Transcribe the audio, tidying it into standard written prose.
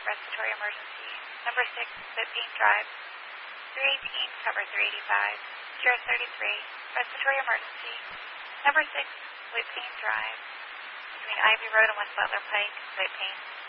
respiratory emergency. Number 6, Whitpain Drive. 318, cover 385. Sierra 33, respiratory emergency. Number 6, Whitpain Drive. Between Ivy Road and West Butler Pike, Whitpain.